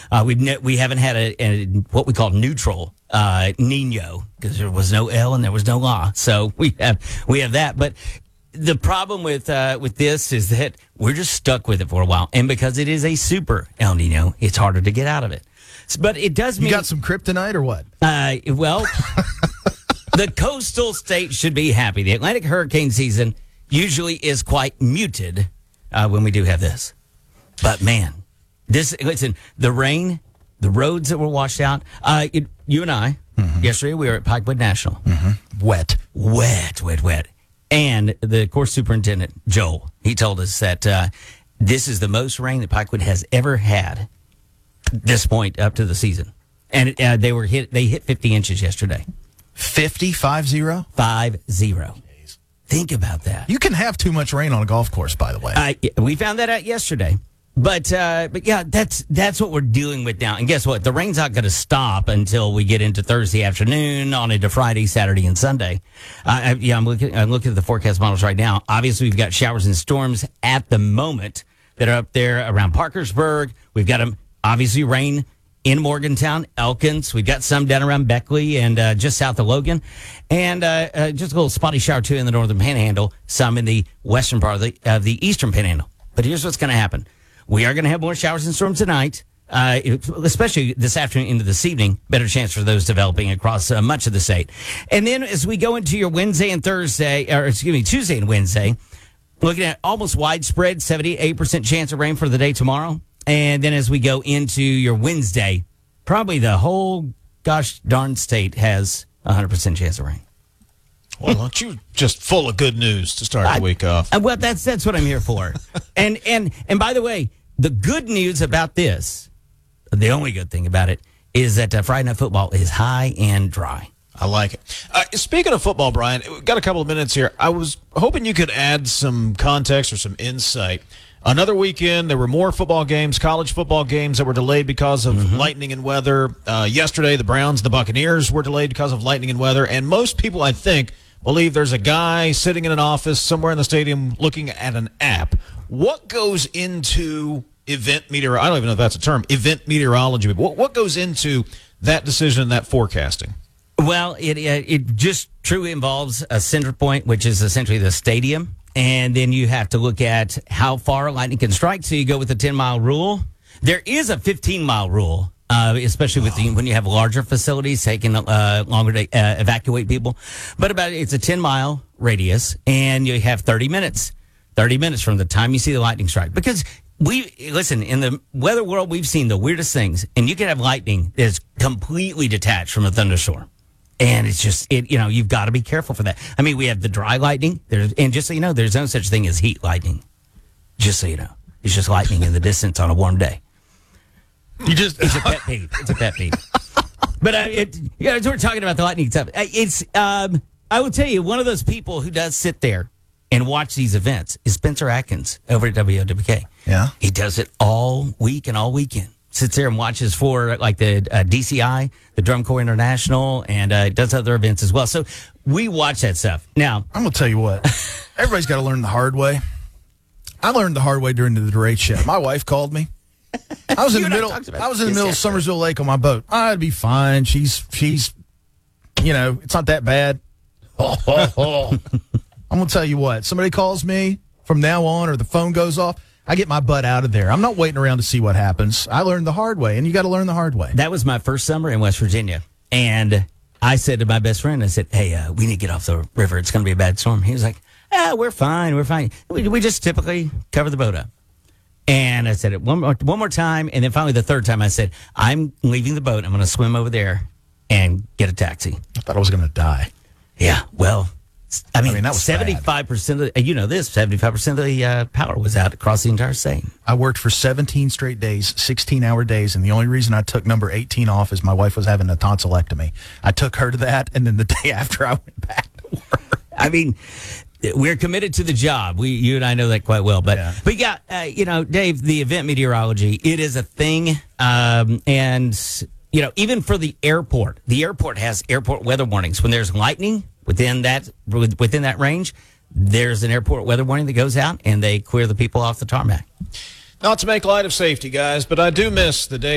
We haven't had a what we call neutral Nino, because there was no El and there was no La. So we have that. But the problem with this is that we're just stuck with it for a while, and because it is a super El Nino, it's harder to get out of it. But it does mean you got some kryptonite or what? Well, the coastal states should be happy. The Atlantic hurricane season usually is quite muted when we do have this. But man, listen, the rain, the roads that were washed out. You and I, yesterday we were at Pikewood National. Mm-hmm. Wet. And the course superintendent, Joel, he told us that this is the most rain that Pikewood has ever had this point up to the season. And they hit 50 inches yesterday. 50? 50? 50. Think about that. You can have too much rain on a golf course, by the way. We found that out yesterday. But yeah, that's what we're dealing with now. And guess what? The rain's not going to stop until we get into Thursday afternoon, on into Friday, Saturday, and Sunday. I'm looking at the forecast models right now. Obviously, we've got showers and storms at the moment that are up there around Parkersburg. We've got obviously rain in Morgantown, Elkins. We've got some down around Beckley and just south of Logan. And just a little spotty shower, too, in the northern panhandle, some in the western part of the eastern panhandle. But here's what's going to happen. We are going to have more showers and storms tonight, especially this afternoon into this evening. Better chance for those developing across much of the state. And then as we go into your Tuesday and Wednesday, looking at almost widespread 78% chance of rain for the day tomorrow. And then as we go into your Wednesday, probably the whole gosh darn state has 100% chance of rain. Well, aren't you just full of good news to start the week off? Well, that's what I'm here for. and by the way, the good news about this, the only good thing about it, is that Friday Night Football is high and dry. I like it. Speaking of football, Brian, we've got a couple of minutes here. I was hoping you could add some context or some insight. Another weekend, there were more football games, college football games that were delayed because of lightning and weather. Yesterday, the Browns, the Buccaneers were delayed because of lightning and weather. And most people, I think, believe there's a guy sitting in an office somewhere in the stadium looking at an app. What goes into event meteorology? I don't even know if that's a term, event meteorology. What goes into that decision and that forecasting? Well, it just truly involves a center point, which is essentially the stadium. And then you have to look at how far lightning can strike. So you go with the 10-mile rule. There is a 15-mile rule, especially with when you have larger facilities taking longer to evacuate people. But it's a 10-mile radius, and you have 30 minutes. 30 minutes from the time you see the lightning strike. Because in the weather world, we've seen the weirdest things. And you can have lightning that's completely detached from a thunderstorm. And it's just, you've got to be careful for that. I mean, we have the dry lightning. And just so you know, there's no such thing as heat lightning. Just so you know. It's just lightning in the distance on a warm day. It's a pet peeve. It's a pet peeve. But as we're talking about the lightning stuff, I will tell you, one of those people who does sit there and watch these events is Spencer Atkins over at WOWK. Yeah. He does it all week and all weekend. Sits there and watches for like the DCI, the Drum Corps International, and does other events as well. So we watch that stuff. Now, I'm going to tell you what. Everybody's got to learn the hard way. I learned the hard way during the DeRay show. My wife called me. I was in the middle of Summersville Lake on my boat. I'd be fine. She's it's not that bad. I'm going to tell you what. Somebody calls me from now on or the phone goes off, I get my butt out of there. I'm not waiting around to see what happens. I learned the hard way, and you got to learn the hard way. That was my first summer in West Virginia. And I said to my best friend, I said, hey, we need to get off the river. It's going to be a bad storm. He was like, we're fine. We're fine. We just typically cover the boat up. And I said it one more time. And then finally the third time I said, I'm leaving the boat. I'm going to swim over there and get a taxi. I thought I was going to die. Yeah, well, I mean that was 75%. 75% of the power was out across the entire state. I worked for 17 straight days, 16-hour days, and the only reason I took number 18 off is my wife was having a tonsillectomy. I took her to that, and then the day after I went back to work. I mean, we're committed to the job. You and I know that quite well. But Dave, the event meteorology, it is a thing, and even for the airport has airport weather warnings when there's lightning. Within that range, there's an airport weather warning that goes out, and they clear the people off the tarmac. Not to make light of safety, guys, but I do miss the day